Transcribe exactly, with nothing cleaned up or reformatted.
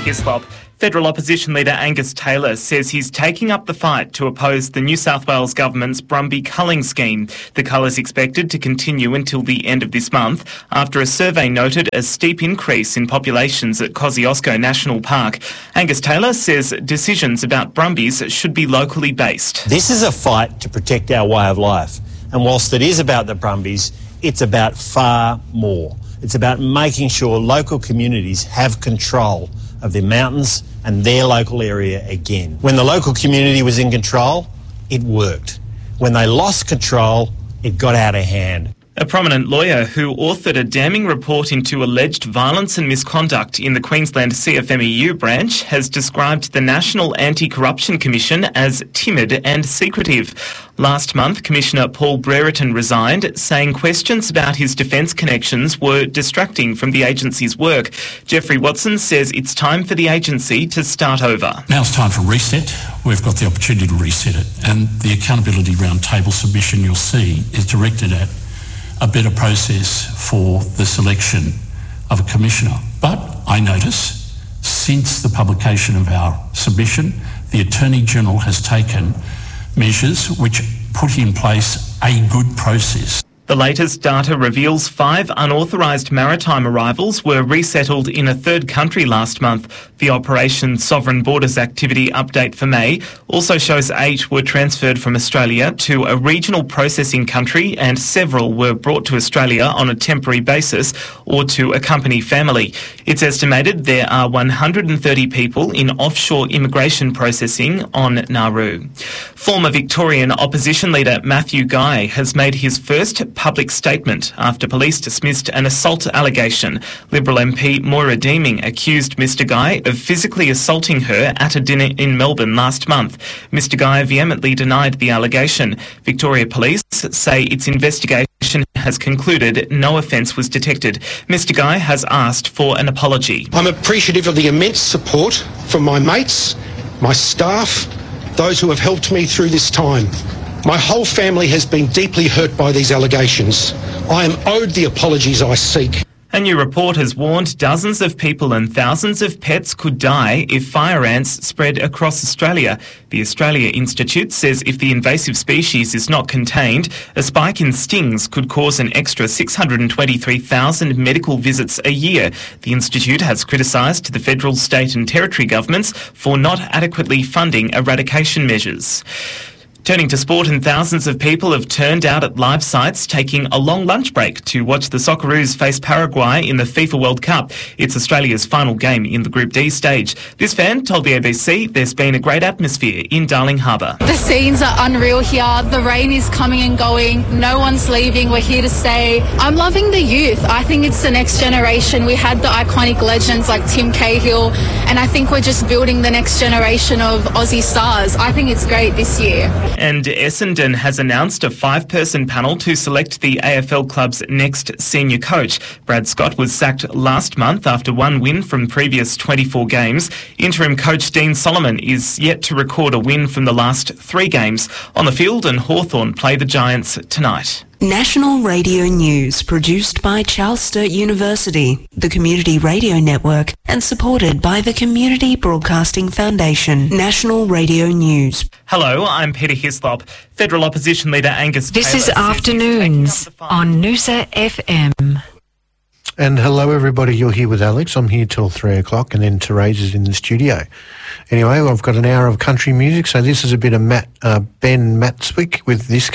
Hislop. Federal opposition leader Angus Taylor says he's taking up the fight to oppose the New South Wales government's Brumby culling scheme. The cull is expected to continue until the end of this month after a survey noted a steep increase in populations at Kosciuszko National Park. Angus Taylor says decisions about Brumbies should be locally based. This is a fight to protect our way of life. And whilst it is about the Brumbies, it's about far more. It's about making sure local communities have control of their mountains and their local area again. When the local community was in control, it worked. When they lost control, it got out of hand. A prominent lawyer who authored a damning report into alleged violence and misconduct in the Queensland C F M E U branch has described the National Anti-Corruption Commission as timid and secretive. Last month, Commissioner Paul Brereton resigned, saying questions about his defence connections were distracting from the agency's work. Jeffrey Watson says it's time for the agency to start over. Now it's time for reset. We've got the opportunity to reset it, and the Accountability Roundtable submission you'll see is directed at a better process for the selection of a commissioner. But I notice, since the publication of our submission, the Attorney-General has taken measures which put in place a good process. The latest data reveals five unauthorised maritime arrivals were resettled in a third country last month. The Operation Sovereign Borders Activity update for May also shows eight were transferred from Australia to a regional processing country and several were brought to Australia on a temporary basis or to accompany family. It's estimated there are one hundred thirty people in offshore immigration processing on Nauru. Former Victorian opposition leader Matthew Guy has made his first public statement after police dismissed an assault allegation. Liberal M P Moira Deeming accused Mr Guy of physically assaulting her at a dinner in Melbourne last month. Mr Guy vehemently denied the allegation. Victoria Police say its investigation has concluded no offence was detected. Mr Guy has asked for an apology. I'm appreciative of the immense support from my mates, my staff, those who have helped me through this time. My whole family has been deeply hurt by these allegations. I am owed the apologies I seek. A new report has warned dozens of people and thousands of pets could die if fire ants spread across Australia. The Australia Institute says if the invasive species is not contained, a spike in stings could cause an extra six hundred twenty-three thousand medical visits a year. The Institute has criticised the federal, state and territory governments for not adequately funding eradication measures. Turning to sport, and thousands of people have turned out at live sites taking a long lunch break to watch the Socceroos face Paraguay in the FIFA World Cup. It's Australia's final game in the Group D stage. This fan told the A B C there's been a great atmosphere in Darling Harbour. The scenes are unreal here. The rain is coming and going. No one's leaving. We're here to stay. I'm loving the youth. I think it's the next generation. We had the iconic legends like Tim Cahill, and I think we're just building the next generation of Aussie stars. I think it's great this year. And Essendon has announced a five-person panel to select the A F L club's next senior coach. Brad Scott was sacked last month after one win from previous twenty-four games. Interim coach Dean Solomon is yet to record a win from the last three games. On the field, and Hawthorn play the Giants tonight. National Radio News, produced by Charles Sturt University, the Community Radio Network, and supported by the Community Broadcasting Foundation. National Radio News. Hello, I'm Peter Hislop. Federal opposition leader Angus Taylor. This is Afternoons on Noosa F M. And hello, everybody. You're here with Alex. I'm here till three o'clock, and then Therese is in the studio. Anyway, I've got an hour of country music, so this is a bit of Matt, uh, Ben Matswick with This